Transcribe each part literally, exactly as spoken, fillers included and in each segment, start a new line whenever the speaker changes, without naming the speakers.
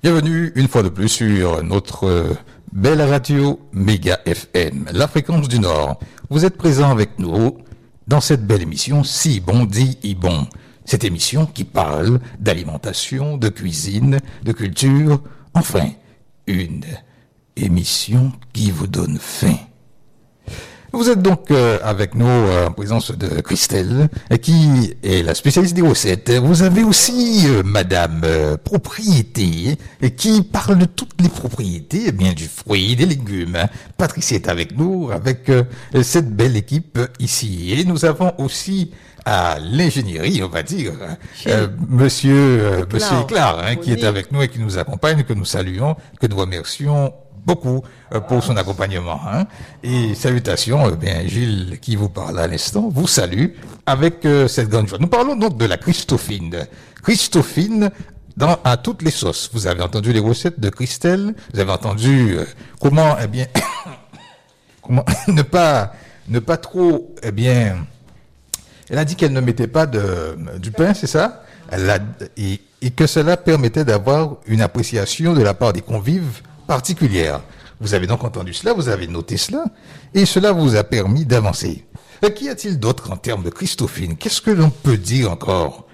Bienvenue une fois de plus sur notre euh, belle radio Méga F M, la fréquence du Nord. Vous êtes présents avec nous dans cette belle émission Si bon dit y bon. Cette émission qui parle d'alimentation, de cuisine, de culture, enfin, une émission qui vous donne faim. Vous êtes donc euh, avec nous euh, en présence de Christelle, euh, qui est la spécialiste des recettes. Vous avez aussi euh, Madame euh, Propriété, euh, qui parle de toutes les propriétés, eh bien du fruit, des légumes. Patricia est avec nous, avec euh, cette belle équipe ici. Et nous avons aussi à l'ingénierie, on va dire, euh, Monsieur euh, Monsieur Éclard, hein, qui est avec nous et qui nous accompagne, que nous saluons, que nous remercions beaucoup euh, pour son accompagnement. Hein. Et salutations, euh, bien Gilles qui vous parle à l'instant, vous salue avec euh, cette grande joie. Nous parlons donc de la Christophine. Christophine dans à toutes les sauces. Vous avez entendu les recettes de Christelle, vous avez entendu euh, comment, eh bien, comment ne pas ne pas trop, eh bien, elle a dit qu'elle ne mettait pas de du pain, c'est ça? Elle a, et, et que cela permettait d'avoir une appréciation de la part des convives particulière. Vous avez donc entendu cela, vous avez noté cela, et cela vous a permis d'avancer. Euh, Qu'y a-t-il d'autre en termes de Christophine? Qu'est-ce que l'on peut dire encore?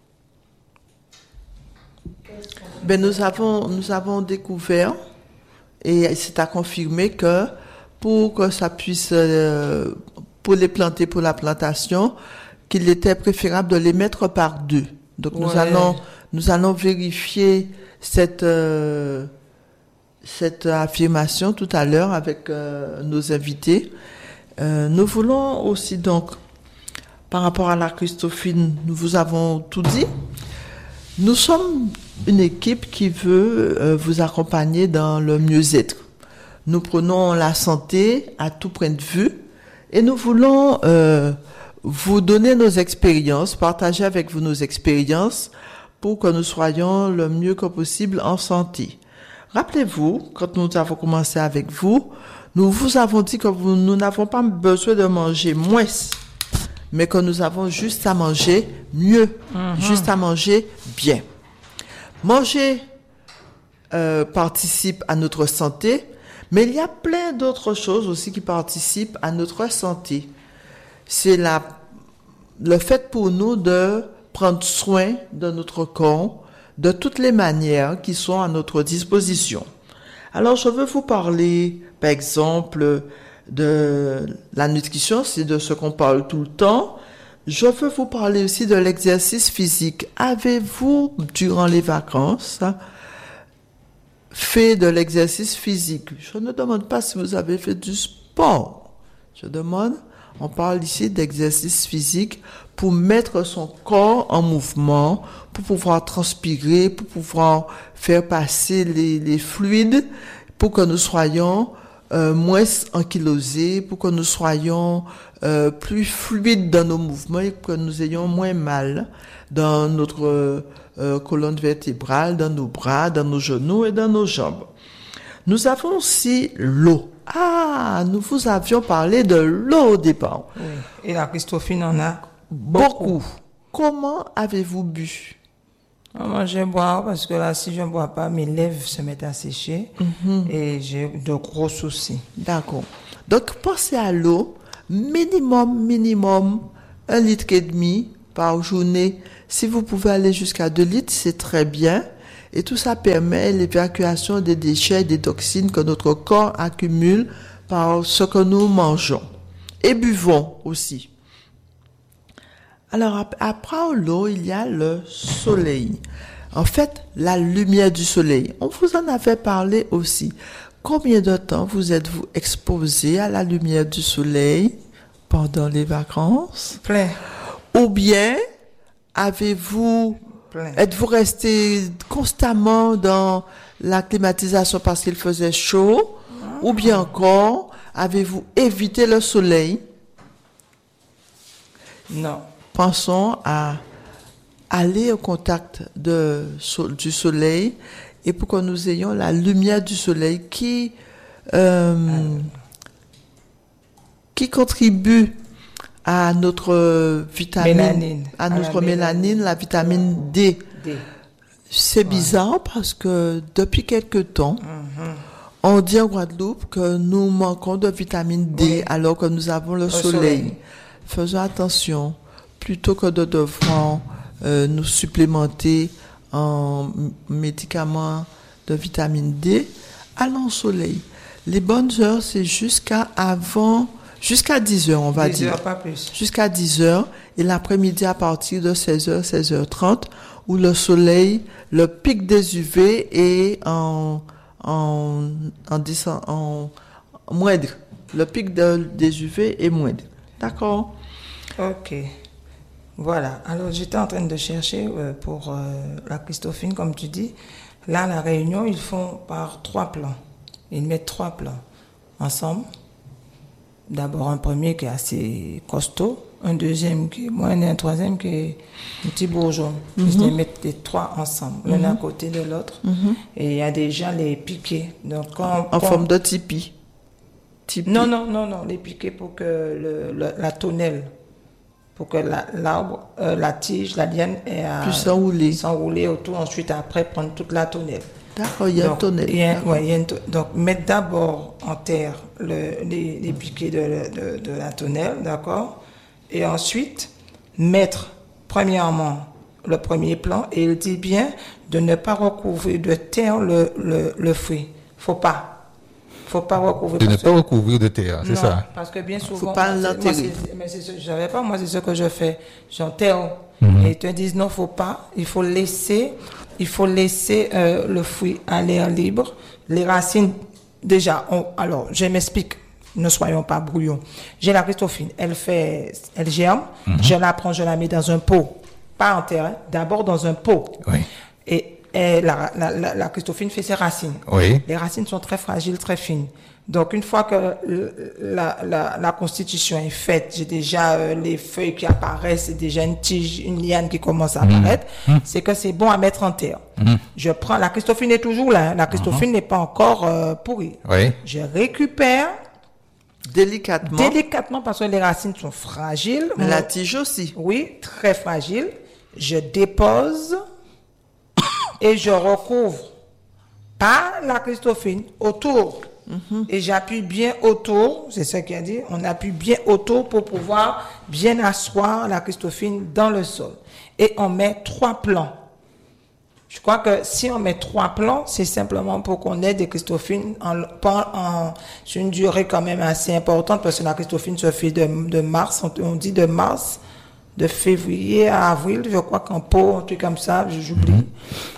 Ben, nous avons, nous avons découvert, et c'est à confirmer que pour que ça puisse, euh, pour les planter, pour la plantation, qu'il était préférable de les mettre par deux. Donc ouais. nous allons, nous allons vérifier cette, euh, cette affirmation tout à l'heure avec euh, nos invités. Euh, nous voulons aussi donc, par rapport à la Christophine, nous vous avons tout dit. Nous sommes une équipe qui veut euh, vous accompagner dans le mieux-être. Nous prenons la santé à tout point de vue et nous voulons euh, vous donner nos expériences, partager avec vous nos expériences pour que nous soyons le mieux que possible en santé. Rappelez-vous, quand nous avons commencé avec vous, nous vous avons dit que vous, nous n'avons pas besoin de manger moins, mais que nous avons juste à manger mieux, mm-hmm. juste à manger bien. Manger euh, participe à notre santé, mais il y a plein d'autres choses aussi qui participent à notre santé. C'est la, le fait pour nous de prendre soin de notre corps, de toutes les manières qui sont à notre disposition. Alors, je veux vous parler, par exemple, de la nutrition, c'est de ce qu'on parle tout le temps. Je veux vous parler aussi de l'exercice physique. Avez-vous, durant les vacances, fait de l'exercice physique? Je ne demande pas si vous avez fait du sport. Je demande, on parle ici d'exercice physique pour mettre son corps en mouvement, pour pouvoir transpirer, pour pouvoir faire passer les, les fluides, pour que nous soyons euh, moins ankylosés, pour que nous soyons euh, plus fluides dans nos mouvements et que nous ayons moins mal dans notre euh, colonne vertébrale, dans nos bras, dans nos genoux et dans nos jambes. Nous avons aussi l'eau. Ah, nous vous avions parlé de l'eau au départ.
Oui. Et la Christophine en a
beaucoup. beaucoup. Comment avez-vous bu?
Moi, je bois parce que là, si je ne bois pas, mes lèvres se mettent à sécher mm-hmm. et j'ai de gros soucis.
D'accord. Donc, pensez à l'eau, minimum, minimum, un litre et demi par journée. Si vous pouvez aller jusqu'à deux litres, c'est très bien. Et tout ça permet l'évacuation des déchets, des toxines que notre corps accumule par ce que nous mangeons. Et buvons aussi. Alors, après l'eau, il y a le soleil. En fait, la lumière du soleil. On vous en avait parlé aussi. Combien de temps vous êtes-vous exposé à la lumière du soleil pendant les vacances?
Plein.
Ou bien, avez-vous, Plein. êtes-vous resté constamment dans la climatisation parce qu'il faisait chaud? Ah. Ou bien encore, avez-vous évité le soleil?
Non.
Pensons à aller au contact de, du soleil et pour que nous ayons la lumière du soleil qui, euh, qui contribue à notre vitamine,
mélanine.
à notre à mélanine, mélanine, la vitamine D. D. C'est bizarre ouais. parce que depuis quelque temps, mm-hmm. on dit en Guadeloupe que nous manquons de vitamine D oui. alors que nous avons le, le soleil. soleil. Faisons attention, plutôt que de devoir euh, nous supplémenter en médicaments de vitamine D, allons au soleil. Les bonnes heures, c'est jusqu'à avant, jusqu'à dix heures, on va
dix
dire.
heures, pas plus.
Jusqu'à dix heures, et l'après-midi à partir de seize heures, seize heures trente, où le soleil, le pic des U V est en, en, en, descend, en, en moindre. Le pic de, des U V est moindre. D'accord?
Ok. Voilà. Alors, j'étais en train de chercher euh, pour euh, la Christophine, comme tu dis. Là, à La Réunion, ils font par trois plans. Ils mettent trois plans ensemble. D'abord, un premier qui est assez costaud, un deuxième qui est moyen et un troisième qui est un petit bourgeon. Mm-hmm. Ils les mettent les trois ensemble, mm-hmm. l'un à côté de l'autre. Mm-hmm. Et il y a déjà les piquets. Donc, quand,
en
quand...
forme de tipi.
tipi. Non, non, non, non. Les piquets pour que le, le, la tonnelle, pour que la, l'arbre, euh, la tige, la liane ait à
puis s'enrouler.
s'enrouler autour. Ensuite, après, prendre toute la tonnelle.
D'accord, il y a donc, un tonnelle.
Il y a, ouais, il y a une to- donc, mettre d'abord en terre le, les, les piquets de, de, de la tonnelle, d'accord? Et ensuite, mettre, premièrement, le premier plan, et il dit bien de ne pas recouvrir de terre le, le, le fruit. Faut pas. Faut pas recouvrir.
De ne pas recouvrir de terre, c'est
non,
ça?
Parce que bien souvent.
Faut pas l'enterrer.
Moi, c'est, mais c'est ce, je savais pas, moi, c'est ce que je fais. J'enterre.
Mm-hmm.
Et ils te disent non, faut pas. Il faut laisser, il faut laisser euh, le fruit à l'air libre. Les racines, déjà, on, alors, je m'explique. Ne soyons pas brouillons. J'ai la Christophine. Elle fait, elle germe. Mm-hmm. Je la prends, je la mets dans un pot. Pas en terre, hein, d'abord dans un pot.
Oui.
Et, et la, la, la, la Christophine fait ses racines.
Oui.
Les racines sont très fragiles, très fines. Donc, une fois que la, la, la constitution est faite, j'ai déjà euh, les feuilles qui apparaissent, c'est déjà une tige, une liane qui commence à apparaître, mmh. c'est que c'est bon à mettre en terre. Mmh. Je prends, la Christophine est toujours là, hein, la Christophine mmh. n'est pas encore euh, pourrie.
Oui.
Je récupère
délicatement.
Délicatement, parce que les racines sont fragiles.
Mais la tige aussi.
Oui, très fragile. Je dépose et je recouvre pas la Christophine autour. Mm-hmm. Et j'appuie bien autour, c'est ce qu'il a dit, on appuie bien autour pour pouvoir bien asseoir la Christophine dans le sol. Et on met trois plants. Je crois que si on met trois plants, c'est simplement pour qu'on ait des Christophines en, en, sur une durée quand même assez importante, parce que la Christophine se fait de, de mars, on, on dit de mars, de février à avril, je crois qu'en pot, un truc comme ça, j'oublie. Mm-hmm.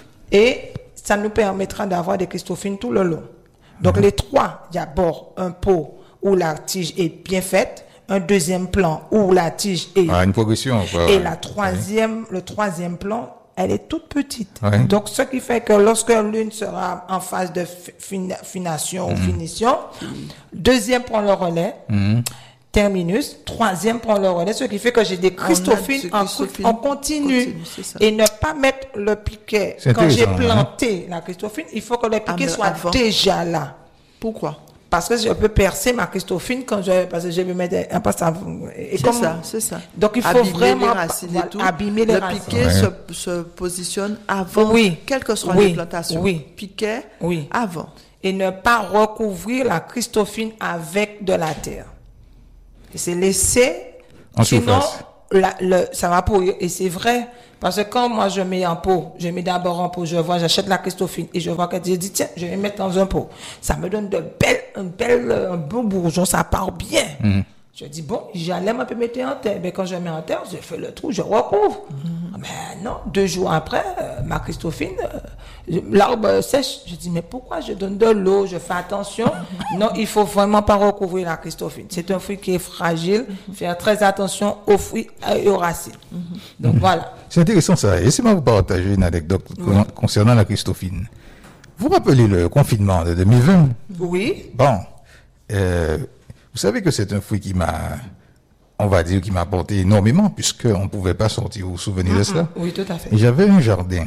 Et ça nous permettra d'avoir des Christophines tout le long. Donc, les trois, d'abord, un pot où la tige est bien faite, un deuxième plan où la tige est...
Ah, une progression. Quoi,
et
ouais.
la troisième, ouais. le troisième plan, elle est toute petite.
Ouais.
Donc, ce qui fait que lorsque l'une sera en phase de fin, fination mmh. ou finition, mmh. deuxième prend le relais, mmh. terminus, troisième prend le relais, ce qui fait que j'ai des Christophines en, en continu. continu et ne pas mettre le piquet. C'est quand j'ai planté hein? la Christophine, il faut que le piquet ah, soit avant. déjà là.
Pourquoi?
Parce que je peux percer ma Christophine quand je, parce que je vais mettre un passe à
et C'est comme, ça, c'est ça.
Donc il faut abîmer vraiment les racines voilà, et tout. abîmer les
le
racines.
Le piquet ouais. se, se positionne avant,
oui.
quelle que soit
oui.
les plantations.
Oui.
Piquet
oui.
avant.
Et ne pas recouvrir la Christophine avec de la terre. Et c'est laisser,
en
sinon
surface.
La, le, ça va pourrir. Et c'est vrai, parce que quand moi je mets en pot, je mets d'abord en pot, je vois, j'achète la Christophine et je vois que je dis tiens, je vais mettre dans un pot. Ça me donne de belles, un bel, un beau bourgeon, ça part bien. Mmh. Je dis bon, j'allais un peu mettre en terre. Mais quand je mets en terre, je fais le trou, je recouvre. Mmh. Mais non, deux jours après, euh, ma Christophine, euh, l'arbre sèche. Je dis mais pourquoi je donne de l'eau, je fais attention. Non, il faut vraiment pas recouvrir la Christophine. C'est un fruit qui est fragile. Mmh. Faire très attention aux fruits et aux racines. Mmh. Donc mmh. voilà.
C'est intéressant ça. Laissez-moi vous partager une anecdote oui. concernant la Christophine. Vous vous rappelez le confinement de deux mille vingt?
Oui.
Bon. Euh, Vous savez que c'est un fruit qui m'a, on va dire, qui m'a apporté énormément, puisqu'on ne pouvait pas sortir. Vous vous souvenez mm-hmm. de ça?
Oui, tout à fait.
Et j'avais un jardin.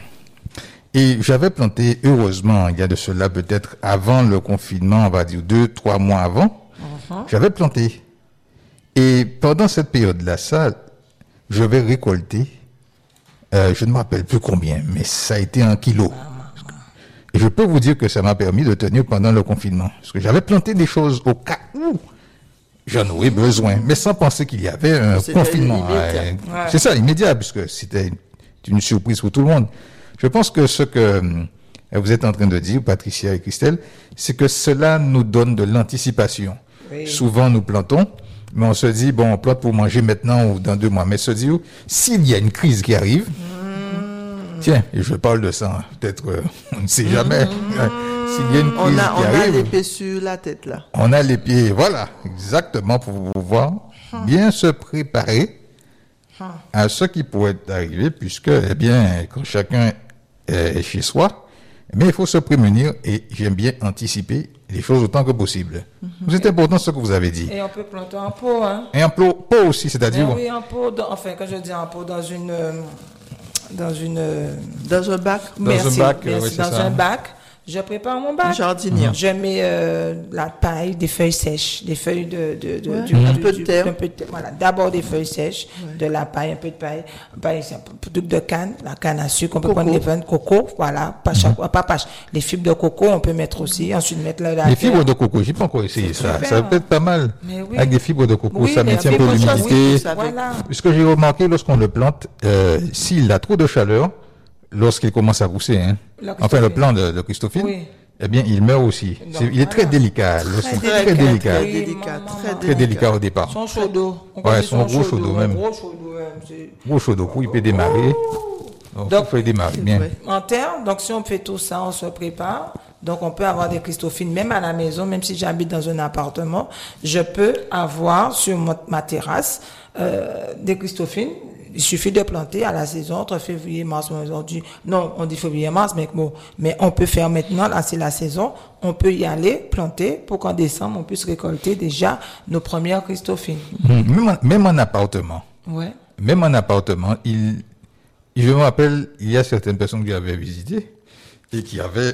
Et j'avais planté, heureusement, il y a de cela peut-être avant le confinement, on va dire deux, trois mois avant, mm-hmm. j'avais planté. Et pendant cette période-là, ça, je vais récolter Euh, je ne me rappelle plus combien, mais ça a été un kilo. Et je peux vous dire que ça m'a permis de tenir pendant le confinement. Parce que j'avais planté des choses au cas où j'en aurais besoin, mais sans penser qu'il y avait un
C'était
confinement.
immédiat.
Ouais.
Ouais.
C'est ça, immédiat, puisque c'était une surprise pour tout le monde. Je pense que ce que euh, vous êtes en train de dire, Patricia et Christelle, c'est que cela nous donne de l'anticipation.
Oui.
Souvent, nous plantons, mais on se dit, bon, on plante pour manger maintenant ou dans deux mois. Mais se dit, s'il y a une crise qui arrive, mmh. tiens, et je parle de ça, peut-être, euh, on ne sait jamais. Mmh. S'il y a une crise
On a,
qui
on a
arrive,
l'épée sur la tête, là.
on a les pieds, voilà, exactement, pour pouvoir bien se préparer à ce qui pourrait arriver, puisque, eh bien, quand chacun est chez soi, eh bien, il faut se prémunir et j'aime bien anticiper les choses autant que possible. Mm-hmm. C'est important ce que vous avez dit.
Et on peut planter en pot, hein.
Et en pot, pot aussi, c'est-à-dire...
Oui, en pot, dans, enfin, quand je dis en pot, dans une... euh, dans une... euh,
Dans un bac,
Dans
merci,
un bac,
merci,
oui, c'est
dans
ça.
un bac. Je prépare mon bac.
jardinière.
Je mets euh, la paille, des feuilles sèches, des feuilles de, de, de
Ouais,
du,
un
du-
peu de
du-
terre.
un peu de terre. Voilà, d'abord des feuilles sèches, de la paille, un peu de paille, paille c'est un peu de de canne, la canne à sucre, on peut
Coco.
prendre les graines de coco, voilà, pas chaque, pas pas les fibres de coco, on peut mettre aussi, ensuite mettre la, la
Les
terre.
fibres de coco, j'ai pas encore essayé ça.
super.
Ça peut être pas mal.
Mais oui.
Avec des fibres de coco,
Oui,
ça
les
maintient un peu
fibres de coco,
l'humidité.
oui,
ça fait-
voilà.
Ce que j'ai remarqué lorsqu'on le plante, euh, s'il a trop de chaleur, lorsqu'il commence à pousser, hein,
Le
enfin le
Christophine.
plan de, de Christophine,
Oui.
eh bien, il meurt aussi.
Donc,
C'est- il est très
voilà.
délicat. lorsqu'il-
délicat,
très délicat.
Très
Oui,
délicat,
maman,
très
maman.
Très délicat au départ.
Son chaud d'eau. On
Ouais,
dit
son gros chaud d'eau,
un
même.
Gros chaud d'eau, ouais, c'est-
Gros chaud d'eau, il peut démarrer. Donc,
Donc,
il faut démarrer bien.
vrai.
En terre, donc si on fait tout ça, on se prépare. Donc on peut avoir des Christophines, même à la maison, même si j'habite dans un appartement, je peux avoir sur mo- ma terrasse euh, des Christophines. Il suffit de planter à la saison entre février et mars. On dit, non, on dit février et mars, mais bon, mais on peut faire maintenant, là c'est la saison, on peut y aller planter pour qu'en décembre on puisse récolter déjà nos premières Christophines.
Hum, Même, en- même en appartement,
Ouais.
même en appartement, il, je me rappelle, il y a certaines personnes qui avaient visité et qui avaient,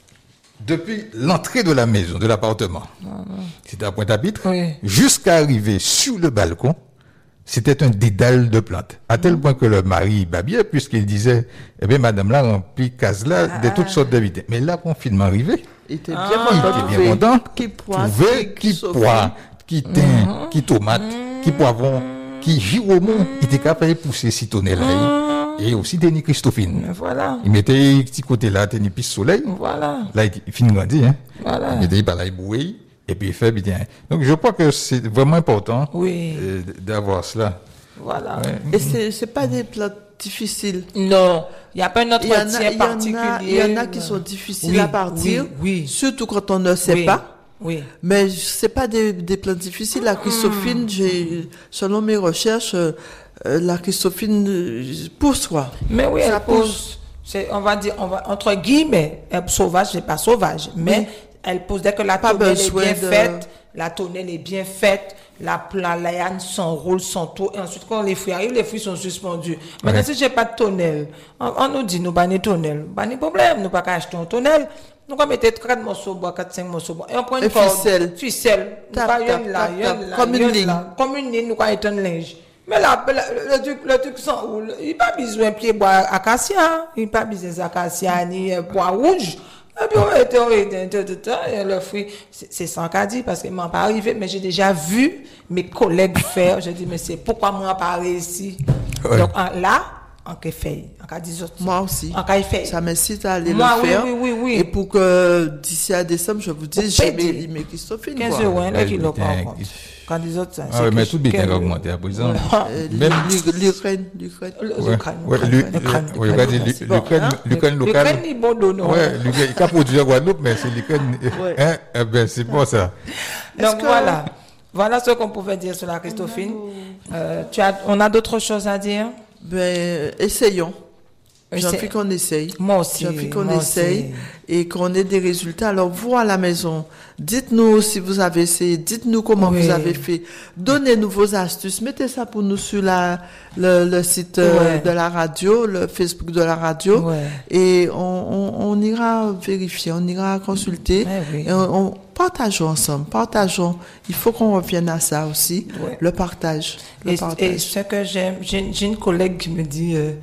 depuis l'entrée de la maison, de l'appartement, c'était à Pointe-à-Pitre,
Oui.
jusqu'à arriver sur le balcon, c'était un dédale de plantes. À tel point que le mari babillait, puisqu'il disait, eh bien, madame là remplit case là de toutes sortes d'invités. Mais là, confinement arrivé,
Il était bien
Ah.
il
content.
était bien
trouver
content.
Qui poire,
Trouver qui
Sophie.
poire, qui thym, qui tomate, qui poivron, qui giromon. Il était capable de pousser citronelle et aussi tenir Christophine.
Mais voilà,
Il mettait un petit côté là, tenir piste soleil.
voilà,
Là, il il finit grandi, hein.
voilà.
Il mettait par là, il bouillait, et puis il fait bien. Donc, je crois que c'est vraiment important
Oui.
euh, d'avoir cela.
Voilà.
Et c'est, c'est pas des plantes difficiles.
Non, il n'y a pas un
Il y en a,
entretien
il y en a,
particulier.
il y en a qui sont difficiles
Oui,
à partir.
oui, oui.
Surtout quand on ne sait
Oui,
pas.
Oui.
Mais c'est pas des, des plantes difficiles. La Christophine, j'ai, selon mes recherches, euh, euh, la Christophine euh, pousse quoi.
Mais oui,
Ça
elle pousse. C'est, on va dire, on va, entre guillemets, elle sauvage, c'est pas sauvage, mais
Oui.
elle pousse dès que la
Pas
tonnelle est
besoin
bien
de-
faite, la tonnelle est bien faite, la, la liane s'enroule, s'entoure, et ensuite quand les fruits arrivent, les fruits sont suspendus. Maintenant,
Ouais.
si j'ai pas de tonnelle, on, on nous dit, nous, pas de tonnelle, pas de problème, nous pas qu'à acheter un tonnelle, nous, on mettre quatre morceaux de bois, quatre, cinq morceaux de bois, et on prend une
Et
corde,
ficelle.
ficelle, nous,
Tap,
pas
tap,
une là,
tap,
une
tap,
là,
comme une
une
ligne.
là. Comme une ligne, nous, quand étendre linge. Mais là, le, le truc, le truc s'enroule. Il n'y a pas besoin de pied bois acacia. Il n'y a pas besoin d'acacia ni euh, bois rouge. Et puis, on était, on était, tout, tout, tout, et le fruit, c'est c'est sans qu'a dit, parce qu'il ne m'en pas arrivé, mais j'ai déjà vu mes collègues faire. Je dis, mais c'est pourquoi moi pas réussi?
Ouais.
Donc, en- là, en cas fait, en cas des autres.
Moi aussi.
En cas fait.
Ça m'incite à aller
Moi,
le
oui,
faire.
oui, oui, oui.
Et pour que d'ici à décembre, je vous dise,
Pour
j'ai
payer.
mes, mes Christophine.
quinze
quoi.
euros, hein, le
Ouais,
kilo,
putain,
par contre. Quand des autres, ça,
Ah ouais,
c'est
mais
que-
tout bien
quinze
a
euros.
augmenté à présent.
Euh,
Même-
l'U- l'Ukraine, l'Ukraine.
Le-
Ouais,
l'Ukraine,
ouais,
l'Ukraine,
l'U-
l'Ukraine,
ouais,
l'Ukraine,
regardez,
l'Ukraine, c'est
l'Ukraine-
bon, hein.
l'Ukraine locale.
L'Ukraine, il est bon d'eau, non?
Ouais, l'Ukraine, il a produit à Guadeloupe, mais c'est l'Ukraine.
Ouais.
Hein? Eh ben, c'est bon ça.
Est-ce
Donc
que-
voilà. Voilà ce qu'on pouvait dire sur la Christophine. Euh, tu as, on a d'autres choses à dire?
Ben, essayons. J'ai
Essaie-
envie qu'on essaye.
Moi aussi,
J'ai envie qu'on
moi
essaye
aussi.
et qu'on ait des résultats. Alors, vous à la maison, dites-nous si vous avez essayé, dites-nous comment
Oui.
vous avez fait. Donnez-nous vos astuces. Mettez ça pour nous sur la, le, le site euh,
Ouais.
de la radio, le Facebook de la radio.
Ouais.
Et on, on, on ira vérifier, on ira consulter.
Ouais, oui.
Et on, on- partageons ensemble, partageons. Il faut qu'on revienne à ça aussi.
Ouais.
Le partage. Le
Et,
partage.
et ce que j'aime, j'ai, j'ai une collègue qui me dit, euh,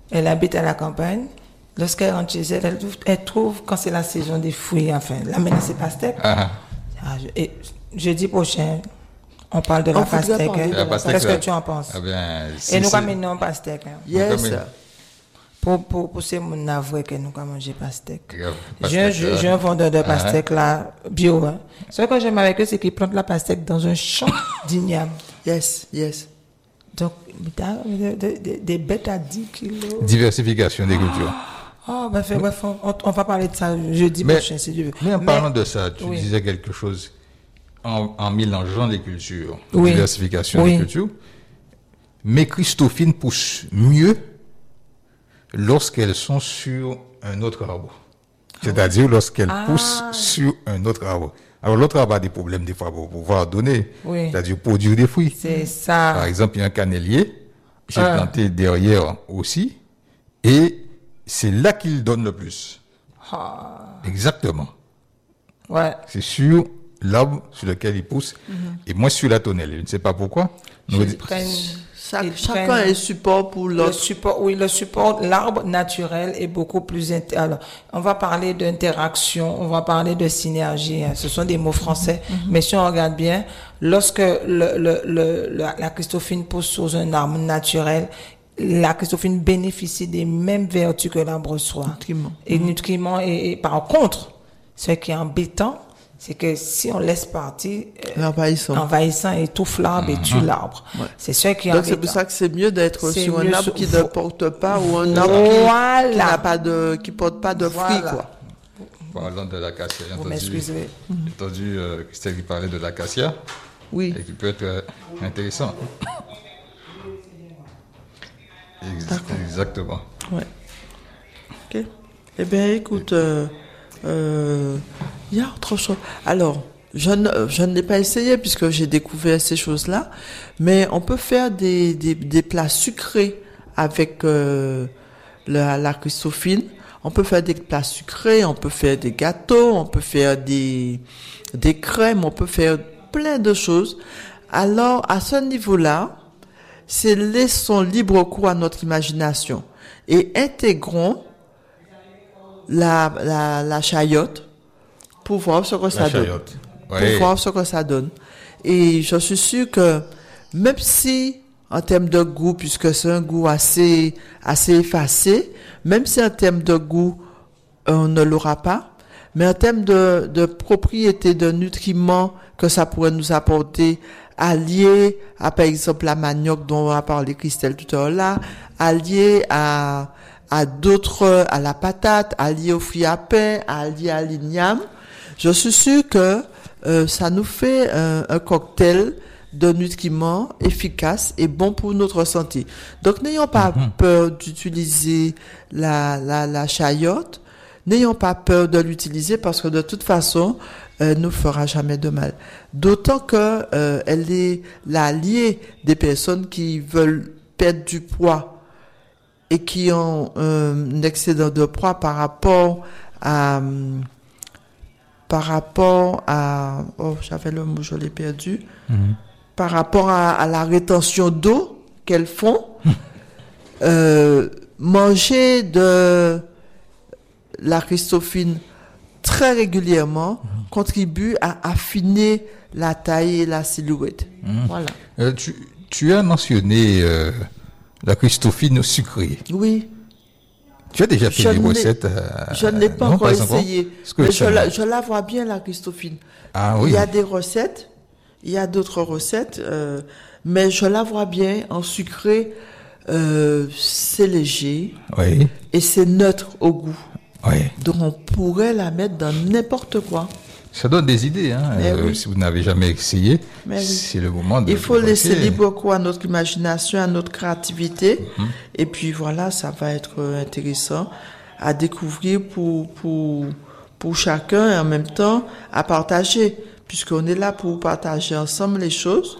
Elle habite à la campagne. Lorsqu'elle rentre chez elle, elle trouve, elle trouve quand c'est la saison des fruits, enfin, là maintenant c'est pastèque.
Ah,
Ah, je- et jeudi prochain, on parle de la
On voudrait
pastèque.
parler
hein.
de
la pastèque,
Qu'est-ce
là.
que tu en penses?
ah bien,
Et
si
nous
c'est-
ramenons pastèque. hein.
Yes.
Comme-
Pour, pour, pour ces mon avoué que nous avons mangé pastèque.
Regarde,
J'ai un,
pastèque,
j'ai un vendeur de
Ah,
pastèque là, bio. Hein. Ce que j'aime avec eux, c'est qu'ils plantent la pastèque dans un champ d'igname.
Yes, yes.
Donc, t'as des, des- des- des bêtes à dix kilos.
Diversification des cultures.
Oh, ben, fait, bref, on, on va parler de ça jeudi
Mais-
prochain, si Dieu veut.
Mais en
Mais-
parlant de ça, tu
oui.
disais quelque chose en, en mélangeant les cultures,
Oui.
diversification
Oui.
des cultures. Mais Christophine pousse mieux lorsqu'elles sont sur un autre arbre. C'est-à-dire lorsqu'elles
Ah.
poussent sur un autre arbre. Alors l'autre arbre a des problèmes des fois pour pouvoir donner,
Oui.
c'est-à-dire produire des fruits.
C'est ça.
Par exemple, il y a un cannelier, j'ai
Ah.
planté derrière aussi, et c'est là qu'il donne le plus.
Ah,
Exactement.
ouais.
C'est sur l'arbre sur lequel il pousse, et moi sur la tonnelle. Je ne sais pas pourquoi. Nous-
Ils prennent
Chaque-
Ils
chacun
prennent-
est support pour
le
l'autre.
support. Oui, le support, l'arbre naturel est beaucoup plus. int- Alors, on va parler d'interaction, on va parler de synergie. hein. Ce sont des mots français, mais si on regarde bien, lorsque le, le, le, la, la Christophine pousse sur un arbre naturel, la Christophine bénéficie des mêmes vertus que l'arbre reçoit.
Nutriments.
Et nutriments. Et, et par contre, ce qui est embêtant, c'est que si on laisse partir, euh,
L'envahissant.
envahissant étouffe l'arbre et tue l'arbre.
Ouais.
C'est ce qui est
Donc c'est
embêtant.
pour ça que c'est mieux d'être
C'est
sur un
mieux
arbre
sur-
qui ne
faut-
porte pas ou un arbre qui- qui,
Voilà.
n'a pas de, qui porte pas de fruits,
Voilà.
quoi.
Parlant de l'acacia, j'ai
Vous
entendu,
m'excuserez.
j'ai entendu euh, Christelle qui parlait de l'acacia,
Oui.
et qui peut être euh, intéressant. Ex- Exactement.
Ouais. Ok. Eh bien, écoute, euh, euh, il y a autre chose. Alors, je ne, je ne l'ai pas essayé puisque j'ai découvert ces choses-là, mais on peut faire des, des, des plats sucrés avec euh, la, la Christophine. On peut faire des plats sucrés, on peut faire des gâteaux, on peut faire des, des crèmes, on peut faire plein de choses. Alors, à ce niveau-là, c'est laissons libre cours à notre imagination et intégrons la, la, la chayotte pour voir ce que ça donne.
chayotte.
Pour
Ouais.
voir ce que ça donne. Et je suis sûre que même si, en termes de goût, puisque c'est un goût assez, assez effacé, même si en termes de goût, on ne l'aura pas, mais en termes de, de propriété, de nutriments que ça pourrait nous apporter, allié à, par exemple, la manioc dont on a parlé Christelle tout à l'heure là, allié à, à d'autres, à la patate, allié au fruits à pain, allié à l'igname, je suis sûre que euh, ça nous fait un, un cocktail de nutriments efficaces et bons pour notre santé. Donc, n'ayons pas
Mhm.
peur d'utiliser la, la, la chayotte. N'ayons pas peur de l'utiliser parce que de toute façon, elle ne fera jamais de mal. D'autant que euh, elle est l'alliée des personnes qui veulent perdre du poids et qui ont euh, un excédent de poids par rapport à hum, par rapport à oh j'avais le mot, je l'ai perdu.
Mhm.
Par rapport à, à la rétention d'eau qu'elles font, euh, manger de la Christophine très régulièrement contribue à affiner la taille et la silhouette. Voilà.
Euh, tu, tu as mentionné euh, la Christophine sucrée.
Oui,
Tu as déjà fait
Je
des
ne l'ai-
recettes euh,
je ne l'ai pas
non,
encore
pas
essayé,
Est-ce que
mais
ça-
je la, je la vois bien, la Christophine.
Ah oui.
Il y a des recettes, il y a d'autres recettes, euh, mais je la vois bien en sucré, euh, c'est léger
Oui,
et c'est neutre au goût.
oui.
Donc on pourrait la mettre dans n'importe quoi.
Ça donne des idées, hein.
Mais
Euh,
oui.
Si vous n'avez jamais essayé,
Mais oui.
c'est le moment de.
Il faut
de
laisser
passer.
libre cours à notre imagination, à notre créativité. Et puis voilà, ça va être euh, intéressant à découvrir pour, pour, pour chacun et en même temps à partager, puisqu'on est là pour partager ensemble les choses.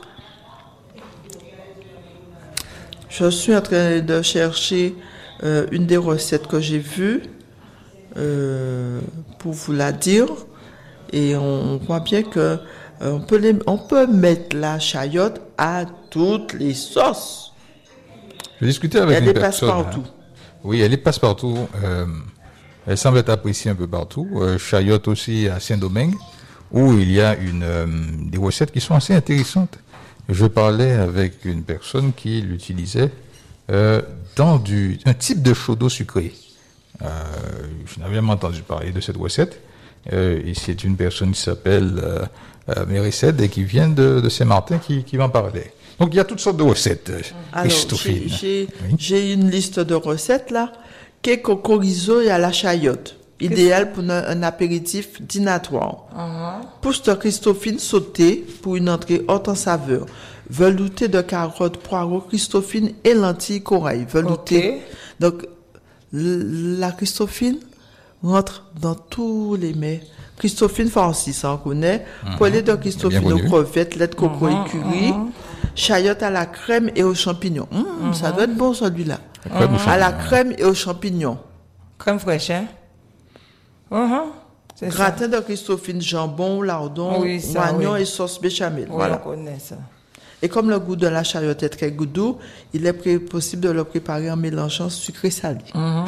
Je suis en train de chercher euh, une des recettes que j'ai vues euh, pour vous la dire. Et on voit bien que euh, on peut les, on peut mettre la chayotte à toutes les sauces.
Je discutais
Elle
avec une
dépasse
personne.
partout.
hein. Oui, elle est passe-partout. Euh, elle semble être appréciée un peu partout. Euh, Chayotte aussi à Saint-Domingue, où il y a une, euh, des recettes qui sont assez intéressantes. Je parlais avec une personne qui l'utilisait euh, dans du, un type de chaud d'eau sucré. Euh, je n'avais jamais entendu parler de cette recette. Euh, et c'est une personne qui s'appelle euh, euh, Méricède et qui vient de, de Saint-Martin qui, qui va en parler. Donc il y a toutes sortes de recettes. euh,
Alors,
Christophine.
j'ai, j'ai,
Oui.
j'ai une liste de recettes là. Cake au chorizo et à la chayotte. Idéal pour un, un apéritif dînatoire.
Uh-huh.
Pousse de Christophine sautée pour une entrée haute en saveur. Velouté de carottes, poireaux, Christophine et lentilles corail. Velouté.
Ok.
Donc, l- la Christophine rentre dans tous les mets. Christophine farcie, ça on connaît. Poêlée de Christophine
Bien
aux
connu.
crevettes, lait de coco et curry. Chayotte à la crème et aux champignons. Hum, Ça doit être bon celui-là.
Crème aux
À la
champignons.
crème et aux champignons.
Crème fraîche, hein? Uh-huh. C'est ça.
Gratin de Christophine, jambon, lardon,
Oui, ça,
oignon
oui.
et sauce béchamel.
Oui,
Voilà.
on connaît ça.
Et comme le goût de la chayotte est très goût doux, il est pré- possible de le préparer en mélangeant sucré salé.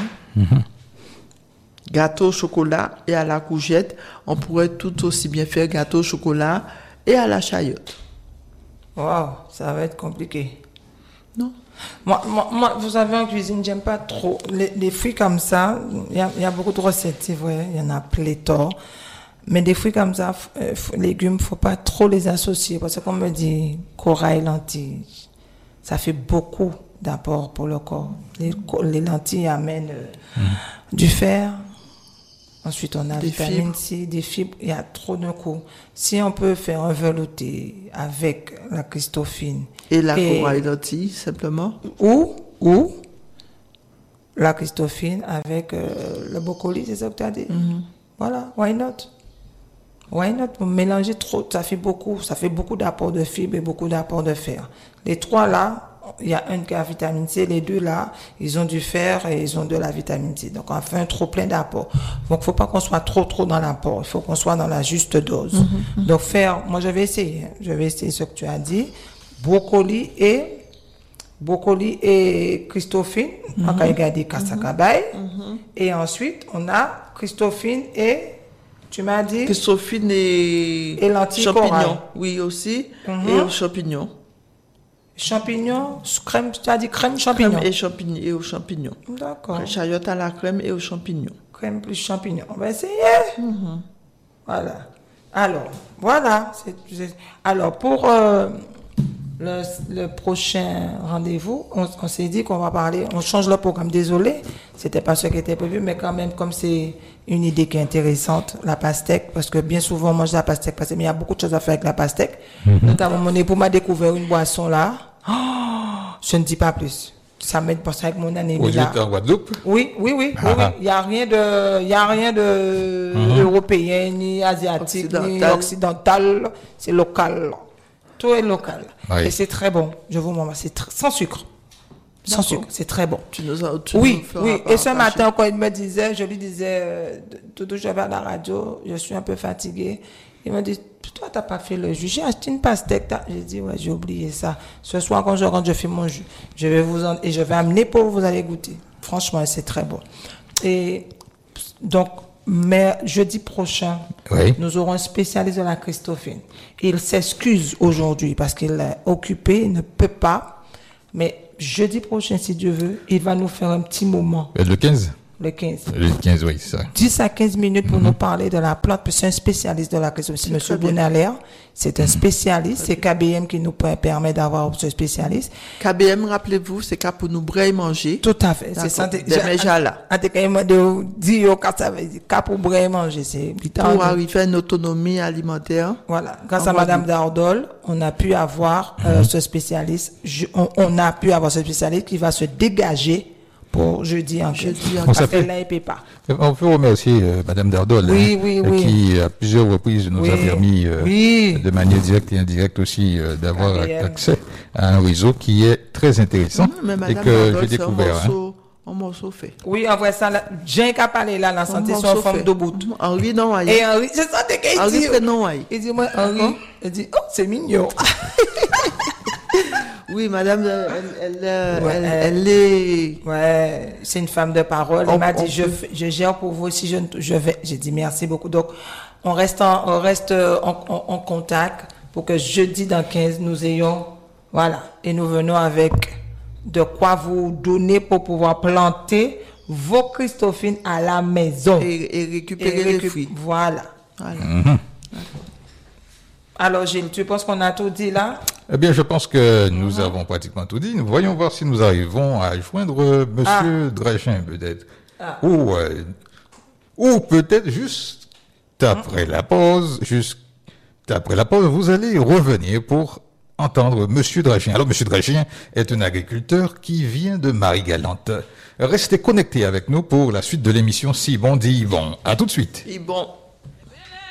Gâteau au chocolat et à la courgette, on pourrait tout aussi bien faire gâteau au chocolat et à la chayotte.
Wow, ça va être compliqué.
Non?
Moi, moi, moi, vous savez, en cuisine, j'aime pas trop. Les, les fruits comme ça, il y a, il y a beaucoup de recettes, c'est vrai, il y en a pléthore. Mais des fruits comme ça, f- euh, f- légumes, faut pas trop les associer. Parce que comme me dit corail, lentilles, ça fait beaucoup d'apport pour le corps. Les, co- les lentilles amènent euh, du fer. Ensuite, on a
Des
vitamine
fibres.
C, des fibres. Il y a trop de coups. Si on peut faire un velouté avec la Christophine.
Et la
Et-
corail lentilles, simplement.
ou, ou la Christophine avec euh, le brocoli, c'est ça que tu as dit? Voilà, why not? Why not? Vous mélangez trop, ça fait beaucoup, ça fait beaucoup d'apports de fibres et beaucoup d'apports de fer. Les trois là, il y a un qui a vitamine C, les deux là, ils ont du fer et ils ont de la vitamine C. Donc on fait un trop plein d'apports. Donc faut pas qu'on soit trop trop dans l'apport, il faut qu'on soit dans la juste dose. Donc faire, moi je vais essayer, hein. je vais essayer ce que tu as dit, brocoli et brocoli et Christophine, on a regardé Kassakabaye, et ensuite on a Christophine et tu m'as dit
Christophine et,
Et lentilles
champignons.
corail.
Oui, aussi.
Mhm.
Et aux champignons.
champignons, crème, tu as dit crème champignon.
Crème et champignons. Et aux champignons.
D'accord.
Chayotte à la crème et aux champignons.
Crème plus champignon. On va essayer. Voilà. Alors, voilà. C'est- c'est- Alors, pour euh, le, le prochain rendez-vous, on, on s'est dit qu'on va parler, on change le programme. Désolé, c'était pas ce qui était prévu, mais quand même, comme c'est une idée qui est intéressante, la pastèque, parce que bien souvent, on mange la pastèque, parce qu'il y a beaucoup de choses à faire avec la pastèque. Notamment, mon époux m'a découvert une boisson là. Oh, je ne dis pas plus. Ça m'aide pour ça avec mon année.
Vous êtes en Guadeloupe?
Oui, oui, oui, oui,
Ah.
oui. Il y a rien de, il y a rien de européen, ni asiatique, ni
Occidental.
occidental. C'est local. Tout est local.
Oui.
Et c'est très bon. Je vous montre. C'est tr- sans sucre. Sans
D'accord.
sucre. C'est très bon.
Tu nous as, tu
Oui,
nous feras
oui.
pas
Et ce
partager.
matin, quand il me disait, je lui disais, euh, Doudou, je vais à la radio, je suis un peu fatigué. Il m'a dit, toi, t'as pas fait le jus. J'ai acheté une pastèque. t'as- J'ai dit, ouais, j'ai oublié ça. Ce soir, quand je rentre, je fais mon jus. Je vais vous en, et je vais amener pour vous, vous allez goûter. Franchement, c'est très bon. Et donc, mais jeudi prochain,
Oui.
nous aurons un spécialiste de la Christophine. Il s'excuse aujourd'hui parce qu'il est occupé, il ne peut pas. Mais jeudi prochain, si Dieu veut, il va nous faire un petit moment,
Le quinze?
le quinze.
Le quinze, oui, c'est ça.
dix à quinze minutes pour nous parler de la plante, parce que c'est un spécialiste de la Christophine. C'est Monsieur
très bien.
Bonaler, c'est un spécialiste. C'est K B M qui nous per- permet d'avoir ce spécialiste.
K B M, rappelez-vous, c'est qu'à pour nous brailler manger.
Tout à fait. C'est
D'accord.
ça.
Des méjas là.
En tout cas, il m'a dit, dit, oh, quand ça veut dire, qu'à pour brailler manger, c'est vital.
Pour arriver à une autonomie alimentaire.
Voilà, grâce
En
à Madame
Guadeloupe.
Dardol, on a pu avoir euh, ce spécialiste. Je- on, on a pu avoir ce spécialiste qui va se dégager pour jeudi en
Jeudi
jeudi.
en
Parce
s'appelle-
qu'elle là, il peut pas.
On peut remercier euh, Madame Dardol,
Oui,
hein,
oui,
euh,
oui.
qui à plusieurs reprises nous a
Oui,
permis euh,
oui.
de manière directe et indirecte aussi euh, d'avoir
K B M.
accès à un réseau qui est très intéressant
Hum, mais
et
Madame
que
Dardol,
j'ai
c'est un
découvert. hein.
morceau, un morceau fait.
Oui, en vrai, ça, là, j'ai qu'à parler là, la santé
Un
sur une
morceau
forme
fait.
de bout.
Hum, Henri non, aïe.
Et Henri, c'est ça, t'es qu'il
Henri
dit.
c'est non, aïe.
Il dit, moi, Henri, il dit, oh, c'est mignon.
Oui, Oui, madame, elle, elle, elle,
Ouais,
elle,
elle-
elle est...
Ouais, c'est une femme de parole. Elle
On-
m'a
on
dit, je,
peut-
fais- je gère pour vous si je, ne- je vais. J'ai dit merci beaucoup. Donc, on reste en, on reste euh, en, en- en contact pour que jeudi dans quinze, nous ayons, voilà, et nous venons avec de quoi vous donner pour pouvoir planter vos Christophines à la maison.
Et, et récupérer
Et
les
récup-
fruits.
Voilà.
Voilà.
Alors, Gilles, tu penses qu'on a tout dit là?
Eh bien, je pense que nous avons pratiquement tout dit. Nous voyons voir si nous arrivons à joindre euh, Monsieur Drachin, peut-être.
Ah.
Ou, euh, ou peut-être juste après la pause, juste après la pause, vous allez revenir pour entendre Monsieur Drachin. Alors, Monsieur Drachin est un agriculteur qui vient de Marie-Galante. Restez connectés avec nous pour la suite de l'émission Si bon dit bon. À tout de suite.
Et bon...